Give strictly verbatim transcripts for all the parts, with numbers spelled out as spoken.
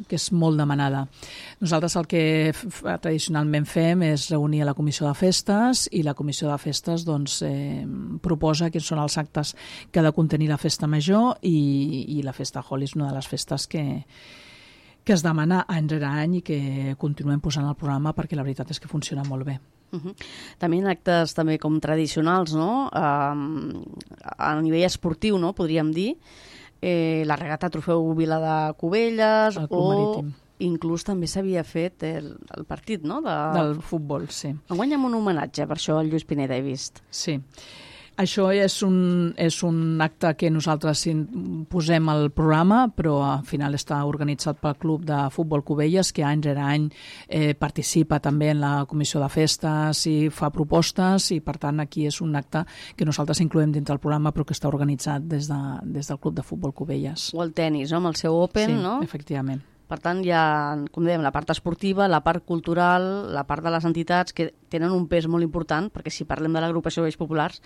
que és molt demanada. Nosaltres el que tradicionalment fem és reunir a la Comissió de Festes i la Comissió de Festes doncs, eh, proposa quins són els actes que ha de contenir la festa major i, i la festa Holi és una de les festes que, que es demana any rere any i que continuem posant al programa perquè la veritat és que funciona molt bé. Uh-huh. També en actes també com tradicionals, no? Uh, a nivell esportiu, no? Podríem dir, eh, la regata Trofeu Vila de Cubelles o Marítim. Inclús també s'havia fet el, el partit, no? De... Del futbol, sí. Enguany amb un homenatge, per això el Lluís Pineda he vist. Sí. Això és un, és un acte que nosaltres posem al programa, però al final està organitzat pel Club de Futbol Cubelles, que any rere any eh, participa també en la comissió de festes i fa propostes, i per tant aquí és un acte que nosaltres incloem dintre del programa però que està organitzat des, de, des del Club de Futbol Cubelles. O el tennis, no? Amb el seu Open, sí, no? Sí, efectivament. Per tant, hi ha, com dèiem, la part esportiva, la part cultural, la part de les entitats, que tenen un pes molt important, perquè si parlem de l'agrupació de Veïns Populars,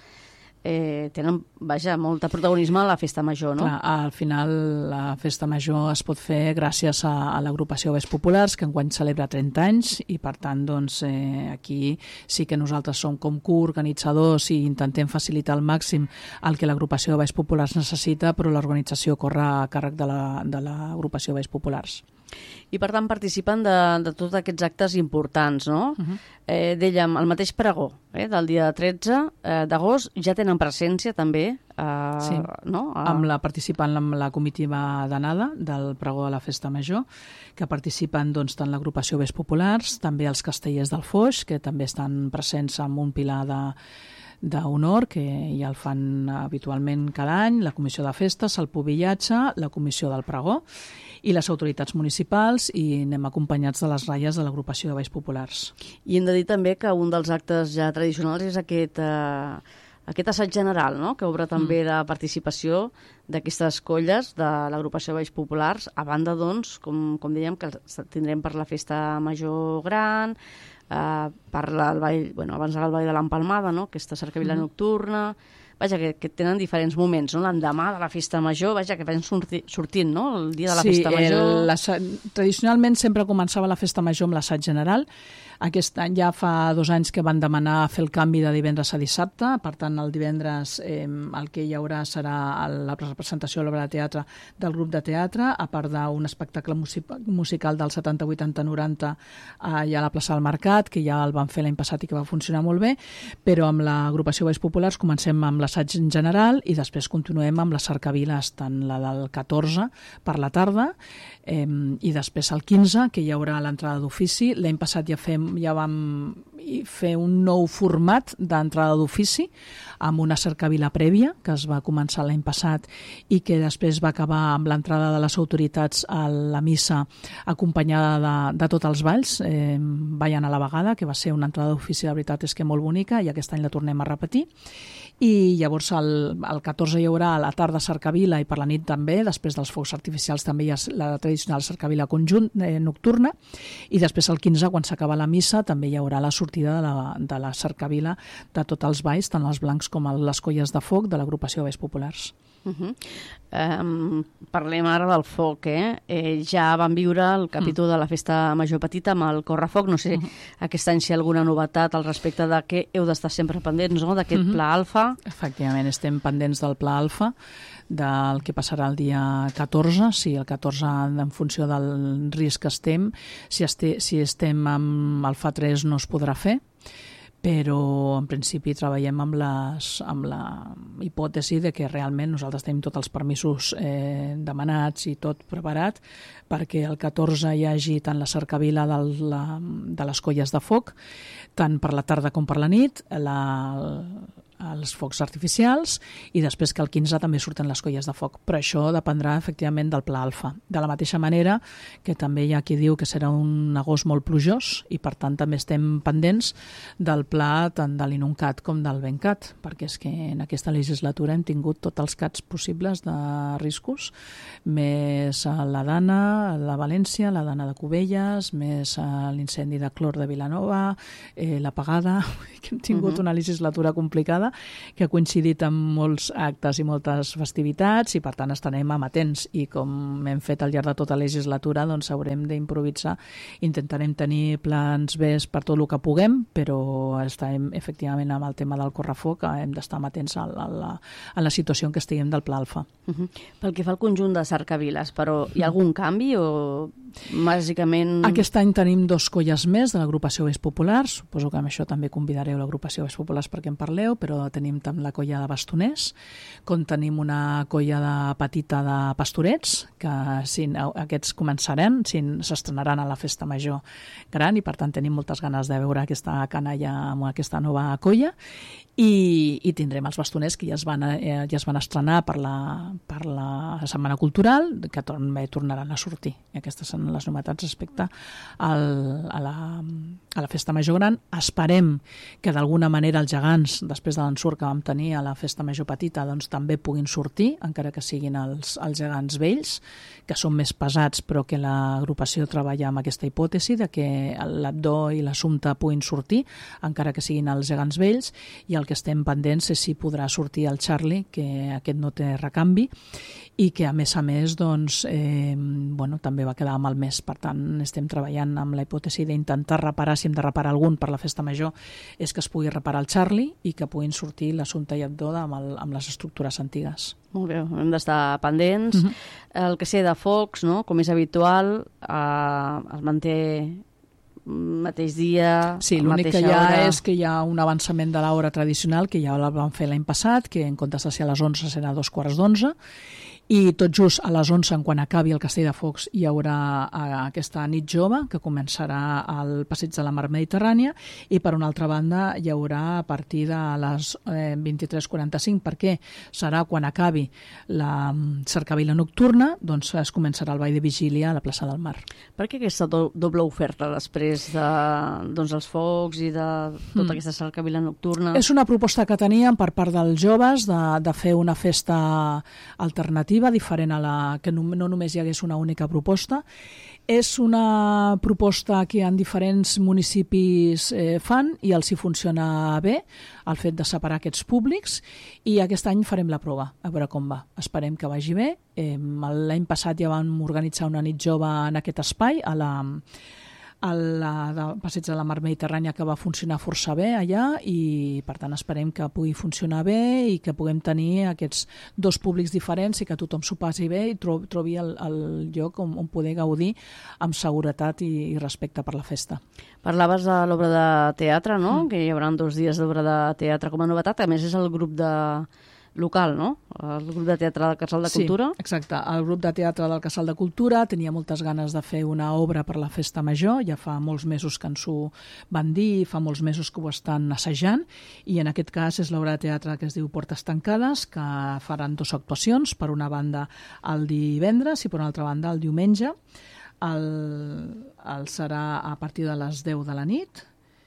Eh, tenen, vaja, molt de protagonisme a la festa major, no? Clar, al final la festa major es pot fer gràcies a, a l'agrupació Veïns Populars, que enguany celebra trenta anys, i per tant doncs, eh, aquí sí que nosaltres som com coorganitzadors i intentem facilitar al màxim el que l'agrupació Veïns Populars necessita, però l'organització corre a càrrec de l'agrupació Veïns Populars. I per tant participen de, de tots aquests actes importants, no? Uh-huh. eh, dèiem, el mateix pregó eh, del dia tretze eh, d'agost ja tenen presència també, eh, sí. no? A... amb la, participant amb la comitiva d'anada del pregó de la festa major, que participen doncs, tant l'agrupació Veïns Populars, també els castellers del Foix, que també estan presents amb un pilar de d'honor, que ja el fan habitualment cada any, la comissió de festes, el pubillatge, la comissió del pregó i les autoritats municipals, i anem acompanyats de les ratlles de l'agrupació de Veïns Populars. I hem de dir també que un dels actes ja tradicionals és aquest, eh, aquest assaig general, no? Que obre també mm. la participació d'aquestes colles de l'agrupació de Veïns Populars, a banda, doncs, com, com dèiem, que tindrem per la festa major gran, Uh, parla el ball, bueno, abans del ball de l'Empalmada, no? Aquesta cercavila mm. nocturna, vaja, que, que tenen diferents moments, no? L'endemà de la festa major, vaja, que van sorti, sortint, no? El dia de la sí, festa major. Sí, tradicionalment sempre començava la festa major amb l'assaig general. Aquest any ja fa dos anys que van demanar fer el canvi de divendres a dissabte, per tant el divendres eh, el que hi haurà serà la representació a l'obra de teatre del grup de teatre, a part d'un espectacle musical del setanta, vuitanta, noranta eh, ja a la plaça del Mercat, que ja el van fer l'any passat i que va funcionar molt bé, però amb l'agrupació Veïns Populars comencem amb l'assaig en general i després continuem amb les cercaviles, tant la del catorze per la tarda eh, i després el quinze, que hi haurà l'entrada d'ofici. L'any passat ja fem ja vam fer un nou format d'entrada d'ofici amb una cercavila prèvia que es va començar l'any passat i que després va acabar amb l'entrada de les autoritats a la missa acompanyada de, de tots els balls, eh, ballant a la vegada, que va ser una entrada d'ofici, la veritat és que molt bonica, i aquest any la tornem a repetir. I llavors el, el catorze hi haurà a la tarda cercavila i per la nit també, després dels focs artificials també hi ha la tradicional cercavila conjunt eh, nocturna, i després el quinze, quan s'acaba la missa, també hi haurà la sortida de la, de la cercavila de tots els balls, tant els blancs com les colles de foc de l'agrupació Veïns Populars. Uh -huh. um, parlem ara del foc, eh? eh? Ja vam viure el capítol uh -huh. de la festa major petita amb el correfoc, no sé uh -huh. aquest any si hi ha alguna novetat al respecte de que heu d'estar sempre pendents, no?, d'aquest uh -huh. pla alfa. Efectivament, estem pendents del pla alfa, del que passarà el dia catorze, sí, el catorze en funció del risc que estem, si, este, si estem amb alfa tres no es podrà fer, però en principi treballem amb, les, amb la hipòtesi de que realment nosaltres tenim tots els permisos eh, demanats i tot preparat perquè el catorze hi hagi tant la cercavila de, la, de les colles de foc, tant per la tarda com per la nit, la, els focs artificials, i després que el quinze també surten les colles de foc. Però això dependrà efectivament del pla alfa. De la mateixa manera que també hi ha qui diu que serà un agost molt plujós i per tant també estem pendents del pla tant de l'INUNCAT com del BENCAT, perquè és que en aquesta legislatura hem tingut tots els cats possibles de riscos, més la Dana, la València, la Dana de Cubelles, més l'incendi de clor de Vilanova, eh, l'apagada, que hem tingut uh-huh. una legislatura complicada, setmana que ha coincidit amb molts actes i moltes festivitats i per tant estarem amatents i com hem fet al llarg de tota la legislatura doncs haurem d'improvisar. Intentarem tenir plans B per tot el que puguem, però estarem efectivament amb el tema del correfoc, hem d'estar amatents a la, a la, a la situació en què estiguem del Pla Alfa. Uh-huh. Pel que fa al conjunt de cercaviles, però hi ha algun canvi o bàsicament... Aquest any tenim dos colles més de l'agrupació Veïns Populars, suposo que amb això també convidareu l'agrupació Veïns Populars perquè en parleu, però tenim també la colla de bastoners, com tenim una colla de petita de pastorets, que si, aquests començaran, si, s'estrenaran a la Festa Major gran i per tant tenim moltes ganes de veure aquesta canalla amb aquesta nova colla. I, i tindrem els bastoners que ja es van, eh, ja es van estrenar per la, per la Setmana Cultural, que també tornaran a sortir. I aquestes són les novetats respecte al, a, la, a la Festa Major Gran. Esperem que d'alguna manera els gegants, després de l'ensurt que vam tenir a la Festa Major Petita, doncs també puguin sortir, encara que siguin els, els gegants vells, que són més pesats, però que l'agrupació treballa amb aquesta hipòtesi de que l'Abdó i l'Assumpte puguin sortir, encara que siguin els gegants vells, i el que estem pendents és si podrà sortir el Charlie, que aquest no té recanvi, i que a més a més doncs, eh, bueno, també va quedar malmès. Per tant, estem treballant amb la hipòtesi d'intentar reparar, si hem de reparar algun per la Festa Major, és que es pugui reparar el Charlie i que puguin sortir l'Assumpte i Abdó amb, el, amb les estructures antigues. Molt bé, hem d'estar pendents. Uh-huh. El que sé de focs, no? Com és habitual, eh, es manté mateix dia, sí, l'únic que hi ha hora. És que hi ha un avançament de l'hora tradicional que ja la vam fer l'any passat, que en comptes de ser a les onze serà a dos quarts d'onze, i tot just a les onze, quan acabi el Castell de Focs, hi haurà aquesta nit jove que començarà al Passeig de la Mar Mediterrània, i per una altra banda hi haurà a partir de les eh, vint-i-tres quaranta-cinc, perquè serà quan acabi la cercavila nocturna, doncs es començarà el ball de vigília a la plaça del Mar. Per què aquesta do doble oferta després de, doncs, dels focs i de tota mm. aquesta cercavila nocturna? És una proposta que teníem per part dels joves de, de fer una festa alternativa diferent a la que no, no només hi hagués una única proposta. És una proposta que en diferents municipis eh, fan i els hi funciona bé el fet de separar aquests públics, i aquest any farem la prova, a veure com va. Esperem que vagi bé. Eh, l'any passat ja vam organitzar una nit jove en aquest espai, a la al Passeig de la Mar Mediterrània, que va funcionar força bé allà, i per tant esperem que pugui funcionar bé i que puguem tenir aquests dos públics diferents i que tothom s'ho passi bé i trobi el, el lloc on, on poder gaudir amb seguretat i, i respecte per la festa. Parlaves de l'obra de teatre, no? Mm. Que hi haurà dos dies d'obra de teatre com a novetat. A més, és el grup de local, no? El grup de teatre del Casal de Cultura. Sí, exacte. El grup de teatre del Casal de Cultura tenia moltes ganes de fer una obra per la Festa Major, ja fa molts mesos que ens ho van dir, fa molts mesos que ho estan assajant, i en aquest cas és l'obra de teatre que es diu Portes Tancades, que faran dues actuacions, per una banda el divendres i per una altra banda el diumenge. El, el serà a partir de les deu de la nit,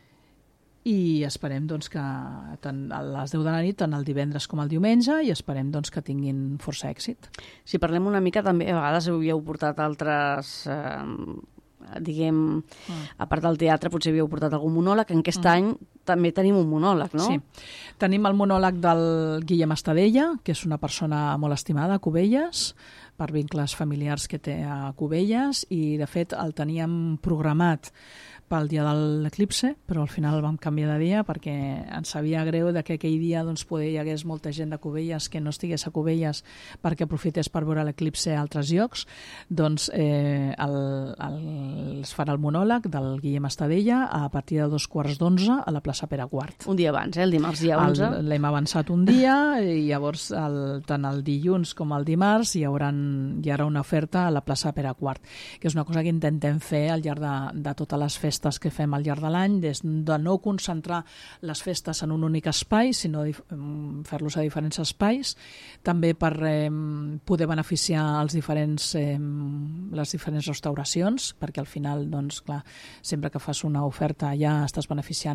i esperem doncs, que tant a les deu de la nit, tant el divendres com el diumenge, i esperem doncs, que tinguin força èxit. Si parlem una mica, també a vegades havíeu portat altres, eh, diguem, mm. a part del teatre, potser havíeu portat algun monòleg. En aquest mm. any també tenim un monòleg, no? Sí, tenim el monòleg del Guillem Estadella, que és una persona molt estimada a Cubelles, per vincles familiars que té a Cubelles, i de fet el teníem programat pel dia de l'eclipse, però al final el vam canviar de dia perquè ens sabia greu de que aquell dia doncs, poder hi hagués molta gent de Cubelles que no estigués a Cubelles perquè aprofités per veure l'eclipse a altres llocs. Doncs eh, el, el, es farà el monòleg del Guillem Estadella a partir de dos quarts d'onze a la plaça Pere Quart. Un dia abans, eh? El dimarts dia onze. L'hem avançat un dia, i llavors el, tant el dilluns com el dimarts hi haurà, hi haurà una oferta a la plaça Pere Quart, que és una cosa que intentem fer al llarg de, de totes les festes que fem al llarg de l'any, des de no concentrar les festes en un únic espai, sinó fer-los a diferents espais, també per eh, poder beneficiar els diferents, eh, les diferents restauracions, perquè al final, doncs, clar, sempre que fas una oferta ja estàs beneficiant a un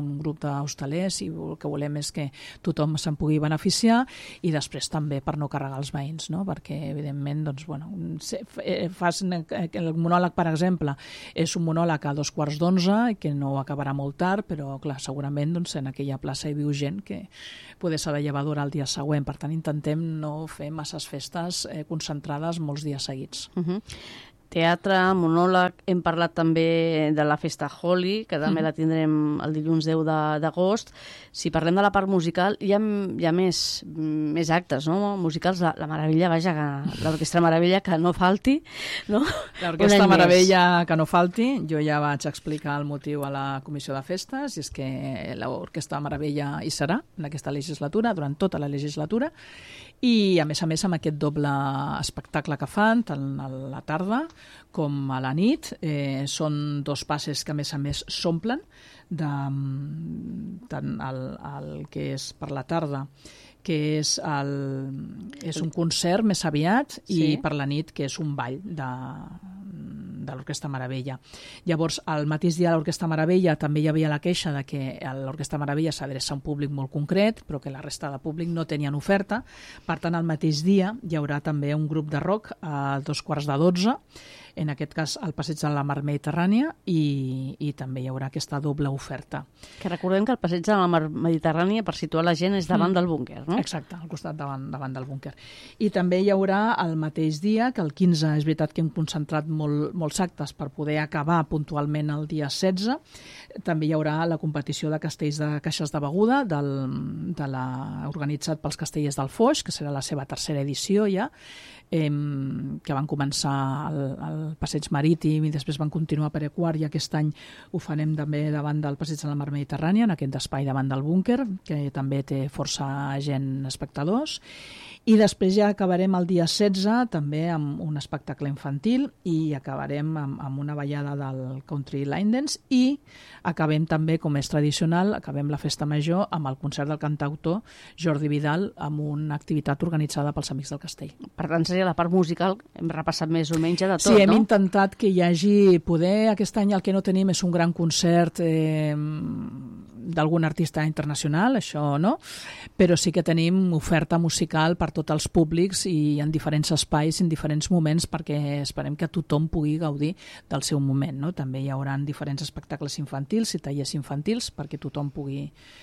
un grup d'hostalers i el que volem és que tothom se'n pugui beneficiar i després també per no carregar els veïns, no? Perquè evidentment doncs, bueno, fas, el monòleg, per exemple, és un monòleg a dos quarts d'onze que no acabarà molt tard, però clar, segurament doncs, en aquella plaça hi viu gent que poder ser la llevadora el dia següent. Per tant, intentem no fer masses festes eh, concentrades molts dies seguits. Uh-huh. Teatre, monòleg, hem parlat també de la festa Holi, que també mm. la tindrem el dilluns deu d'agost. Si parlem de la part musical, hi ha, hi ha més, més actes, no? Musicals, la, la Meravella, vaja, l'Orquestra Meravella, que no falti, no? L'Orquestra Meravella, que no falti. Jo ja vaig explicar el motiu a la Comissió de Festes, i és que l'Orquestra Meravella hi serà en aquesta legislatura, durant tota la legislatura, i a més a més amb aquest doble espectacle que fan, tant a la tarda com a la nit. Eh, són dos passes que a més a més s'omplen, tant el, el que és per la tarda, que és, el, és un concert més aviat, sí. I per la nit, que és un ball de, de l'Orquestra Meravella. Llavors, al mateix dia de l'Orquestra Meravella també hi havia la queixa de que l'Orquestra Meravella s'adreça a un públic molt concret, però que la resta de públic no tenien oferta. Per tant, al mateix dia hi haurà també un grup de rock a dos quarts de dotze, en aquest cas al Passeig de la Mar Mediterrània, i, i també hi haurà aquesta doble oferta. Que recordem que el Passeig de la Mar Mediterrània, per situar la gent, és davant mm. del búnquer, no? Exacte, al costat davant, davant del búnquer. I també hi haurà el mateix dia, que el quinze és veritat que hem concentrat molt, molts actes per poder acabar puntualment el dia setze, també hi haurà la competició de castells de caixes de beguda del, de la, organitzat pels Castellers del Foix, que serà la seva tercera edició ja, eh, que van començar al, al Passeig Marítim i després van continuar per Equart, i aquest any ho farem també davant del Passeig de la Mar Mediterrània, en aquest espai davant del búnquer, que també té força gent espectadors. I després ja acabarem el dia setze també amb un espectacle infantil i acabarem amb, amb una ballada del Country Line Dance, i acabem també, com és tradicional, acabem la festa major amb el concert del cantautor Jordi Vidal, amb una activitat organitzada pels Amics del Castell. Per tant, seria la part musical, hem repassat més o menys de tot, sí, hem no? intentat que hi hagi poder. Aquest any el que no tenim és un gran concert eh, d'algun artista internacional, això no, però sí que tenim oferta musical per tots els públics i en diferents espais, en diferents moments, perquè esperem que tothom pugui gaudir del seu moment, no? També hi haurà diferents espectacles infantils i tallers infantils perquè tothom pugui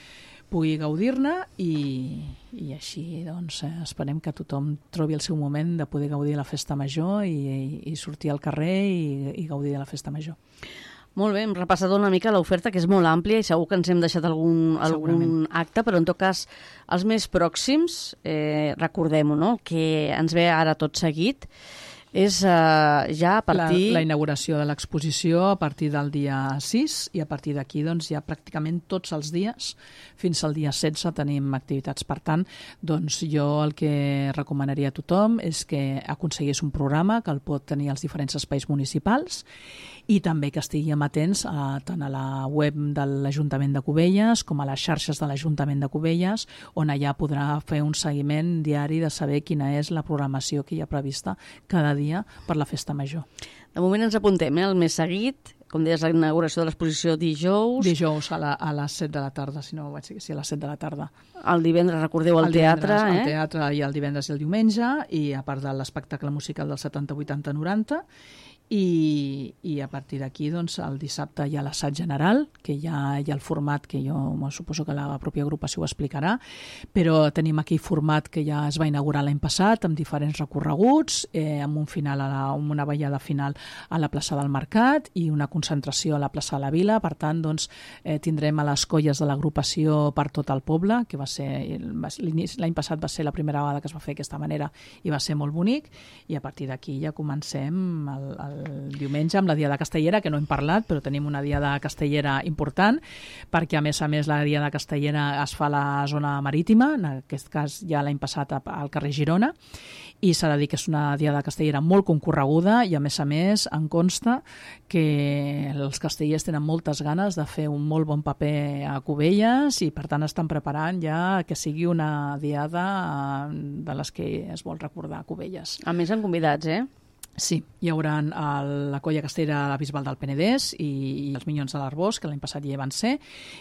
pugui gaudir-ne, i, i així doncs, eh, esperem que tothom trobi el seu moment de poder gaudir de la festa major i, i, i sortir al carrer i, i gaudir de la festa major. Molt bé, hem repassat una mica l'oferta, que és molt àmplia, i segur que ens hem deixat algun, algun acte, però en tot cas, els més pròxims, eh, recordem-ho, no?, que ens ve ara tot seguit, és uh, ja a partir... La, la inauguració de l'exposició a partir del dia sis, i a partir d'aquí doncs, ja pràcticament tots els dies, fins al dia setze, tenim activitats. Per tant, doncs, jo el que recomanaria a tothom és que aconseguís un programa que el pot tenir als diferents espais municipals, i també que estiguem atents a, tant a la web de l'Ajuntament de Cubelles com a les xarxes de l'Ajuntament de Cubelles, on allà podrà fer un seguiment diari de saber quina és la programació que hi ha prevista cada dia per la festa major. De moment ens apuntem, eh, el mes seguit, com deies, la inauguració de l'exposició dijous. Dijous a, la, a les set de la tarda, si no vaig dir que sí, a les set de la tarda. El divendres, recordeu, el, el teatre. Divendres, eh? El teatre i el divendres i el diumenge, i a part de l'espectacle musical del setanta, vuitanta, noranta, i, i a partir d'aquí doncs, el dissabte hi ha l'assaig general, que ja hi ha el format que jo suposo que la pròpia agrupació ho explicarà, però tenim aquell format que ja es va inaugurar l'any passat amb diferents recorreguts, eh, amb un final a la, amb una ballada final a la plaça del Mercat i una concentració a la plaça de la Vila. Per tant, doncs, eh, tindrem a les colles de l'agrupació per tot el poble, que va ser l'any passat va ser la primera vegada que es va fer d'aquesta manera i va ser molt bonic, i a partir d'aquí ja comencem el, el el diumenge amb la Diada Castellera, que no hem parlat, però tenim una Diada Castellera important, perquè a més a més la Diada Castellera es fa a la zona marítima, en aquest cas ja l'any passat al carrer Girona, i s'ha de dir que és una Diada Castellera molt concorreguda, i a més a més en consta que els castellers tenen moltes ganes de fer un molt bon paper a Cubelles, i per tant estan preparant ja que sigui una diada de les que es vol recordar a Cubelles. A més, han convidats, eh? Sí, hi haurà el, la colla castellera la Bisbal del Penedès i, i els Minyons de l'Arbós, que l'any passat ja hi van ser,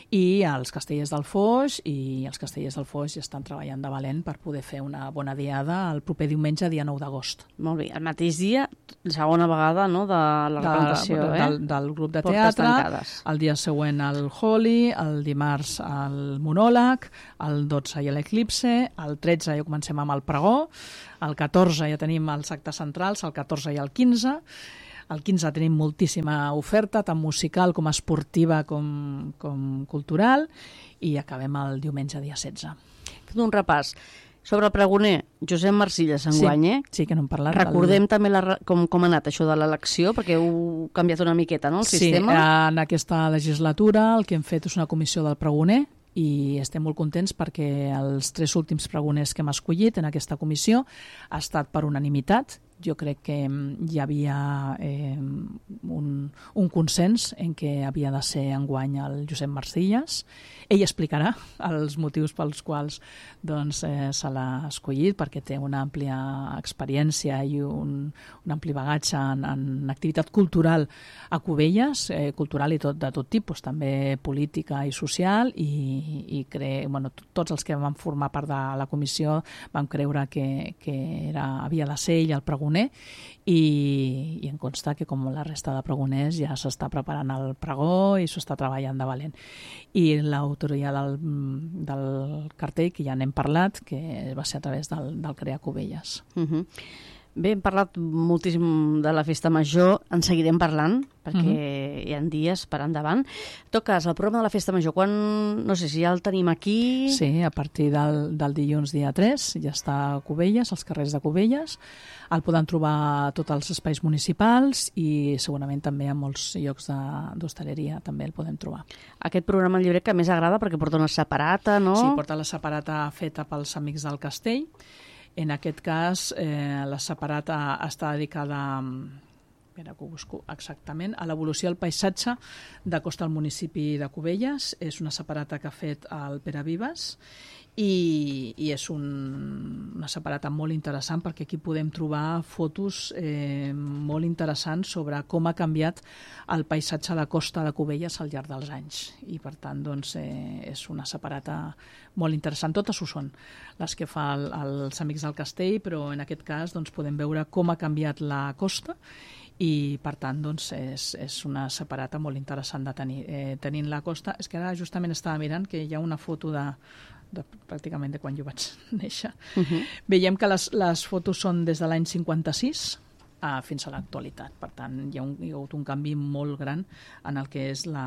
i els castellers del Foix, i els castellers del Foix ja estan treballant de valent per poder fer una bona diada el proper diumenge, dia nou d'agost. Molt bé, el mateix dia, segona vegada, no?, de la representació, de, eh? Del, del grup de Portes teatre, tancades. El dia següent el Holi, el dimarts el monòleg, el dotze i l'Eclipse, el tretze ja comencem amb el pregó, el catorze ja tenim els actes centrals, el catorze i el quinze. El quinze tenim moltíssima oferta, tant musical com esportiva com, com cultural, i acabem el diumenge dia setze. Fem un repàs. Sobre el pregoner, Josep Marcilles enguany, eh? Sí, sí, que no hem parlat. Recordem del... també la, com, com ha anat això de l'elecció, perquè heu canviat una miqueta, no?, el sí, sistema. Sí, en aquesta legislatura el que hem fet és una comissió del pregoner, i estem molt contents perquè els tres últims pregoners que hem escollit en aquesta comissió ha estat per unanimitat. Jo crec que hi havia eh, un, un consens en què havia de ser enguany el Josep Marcilles. Ell explicarà els motius pels quals doncs, eh, se l'ha escollit, perquè té una àmplia experiència i un, un ampli bagatge en, en activitat cultural a Cubelles, eh, cultural i tot de tot tipus, també política i social, i, i cre... bueno, tots els que vam formar part de la comissió vam creure que, que era, havia de ser ell el pregoner, i, i em consta que com la resta de pregoners ja s'està preparant el pregó i s'ho està treballant de valent. I l'autoria del, del cartell, que ja n'hem parlat, que va ser a través del, del Crea Cubelles. Uh-huh. Bé, hem parlat moltíssim de la festa major, en seguirem parlant, perquè uh-huh. hi ha dies per endavant. En tot cas, el programa de la festa major, quan, no sé si ja el tenim aquí... Sí, a partir del, del dilluns dia tres, ja està a Cubelles, als carrers de Cubelles. El poden trobar a tots els espais municipals i segurament també a molts llocs d'hostaleria també el podem trobar. Aquest programa el llibre que més agrada perquè porta una separata, no? Sí, porta la separata feta pels Amics del Castell. En aquest cas, eh, la separata està dedicada, espera que ho busco exactament, a l'evolució del paisatge de costa al municipi de Cubelles. És una separata que ha fet el Pere Vives i, i és un, una separata molt interessant perquè aquí podem trobar fotos eh, molt interessants sobre com ha canviat el paisatge de costa de Cubelles al llarg dels anys, i per tant doncs, eh, és una separata molt interessant. Totes ho són, les que fa el, els Amics del Castell, però en aquest cas doncs, podem veure com ha canviat la costa i per tant doncs, és, és una separata molt interessant de tenir. Eh, tenint la costa, és que ara justament estava mirant que hi ha una foto de De, pràcticament de quan jo vaig néixer. Uh-huh. Veiem que les, les fotos són des de l'any cinquanta-sis a, fins a l'actualitat. Per tant, hi ha, un, hi ha hagut un canvi molt gran en el que és la,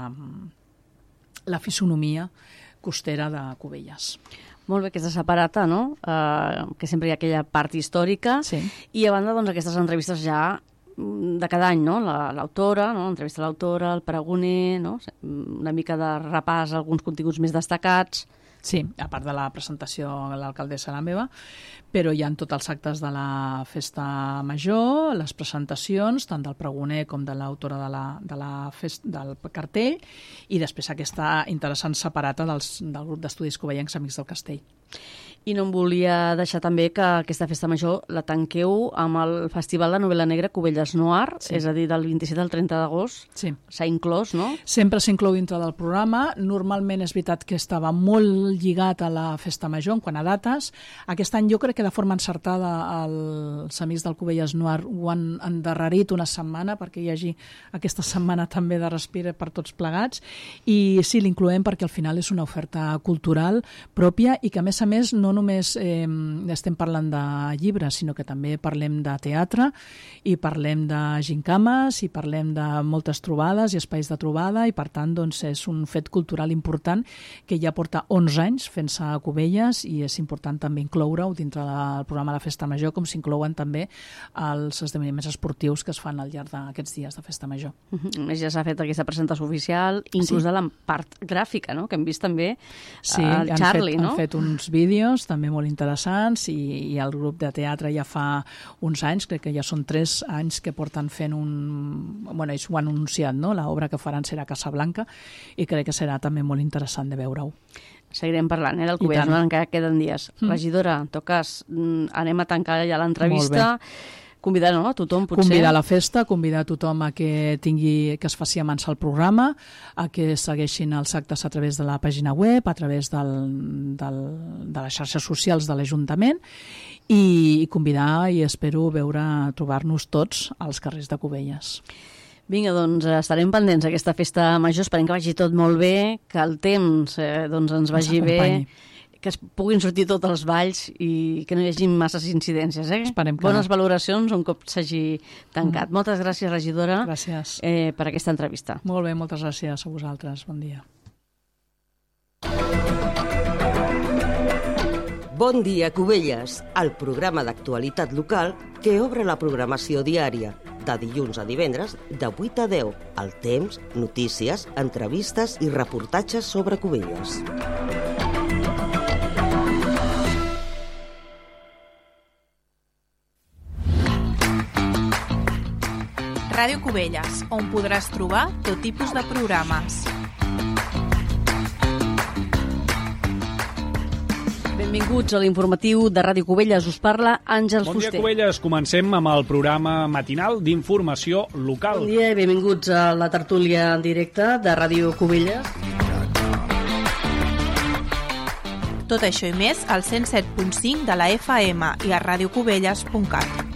la fisonomia costera de Cubelles. Molt bé, aquesta separata, no? Uh, que sempre hi ha aquella part històrica. Sí. I a banda, doncs, aquestes entrevistes ja de cada any, no? L'autora, no? L'entrevista a l'autora, el pregoner, no? Una mica de repàs a alguns continguts més destacats. Sí, a part de la presentació a l'alcaldessa la meva, però hi ha tots els actes de la festa major, les presentacions, tant del pregoner com de l'autora de la, de la fest, del cartell, i després aquesta interessant separata dels, del grup d'estudis covellencs Amics del Castell. I no em volia deixar també que aquesta festa major la tanqueu amb el Festival de Novel·la Negra Cubelles Noir, sí. És a dir, del vint-i-set al trenta d'agost. Sí. S'ha inclòs, no? Sempre s'inclou dintre del programa. Normalment és veritat que estava molt lligat a la festa major en quant a dates. Aquest any jo crec que de forma encertada els Amics del Cubelles Noir ho han endarrerit una setmana perquè hi hagi aquesta setmana també de respir per tots plegats, i sí, l'incloem perquè al final és una oferta cultural pròpia i que a més a més no només eh, estem parlant de llibres, sinó que també parlem de teatre i parlem de gincames i parlem de moltes trobades i espais de trobada, i per tant doncs, és un fet cultural important que ja porta onze anys fent-se a Cubelles, i és important també incloure-ho dintre del programa de la Festa Major, com s'inclouen també els esdeveniments esportius que es fan al llarg d'aquests dies de Festa Major. Uh-huh. Ja s'ha fet aquesta presentació oficial, inclús sí. de la part gràfica, no? Que hem vist també sí, el Charlie, fet, no? Han fet uns vídeos també molt interessants, i, i el grup de teatre ja fa uns anys, crec que ja són tres anys que porten fent un... Bueno, ells ho han anunciat, no? L'obra que faran serà a Casablanca, i crec que serà també molt interessant de veure-ho. Seguirem parlant, eh, del Cubelles, no? Encara queden dies. Mm. Regidora, en tot cas, anem a tancar ja l'entrevista. Convidar, no?, a tothom, potser. Convidar a la festa, convidar a tothom a que tingui, que es faci a mans el programa, a que segueixin els actes a través de la pàgina web, a través del, del, de les xarxes socials de l'Ajuntament, i, i convidar, i espero veure, trobar-nos tots als carrers de Cubelles. Vinga, doncs estarem pendents d'aquesta festa major, esperem que vagi tot molt bé, que el temps eh, doncs ens vagi bé, que es puguin sortir tots els balls i que no hi hagi masses incidències. Eh? Esperem que Bones no. valoracions un cop s'hagi tancat. Mm. Moltes gràcies, regidora, gràcies. Eh, per aquesta entrevista. Molt bé, moltes gràcies a vosaltres. Bon dia. Bon dia, Cubelles, el programa d'actualitat local que obre la programació diària, de dilluns a divendres, de vuit a deu, el temps, notícies, entrevistes i reportatges sobre Cubelles. Ràdio Cubelles, on podràs trobar tot tipus de programes. Benvinguts a l'informatiu de Ràdio Cubelles. Us parla Àngels Fuster. Bon dia, Cubelles. Comencem amb el programa matinal d'informació local. Bon dia i benvinguts a la tertúlia en directe de Ràdio Cubelles. Tot això i més al cent set punt cinc de la F M i a radiocubelles punt cat.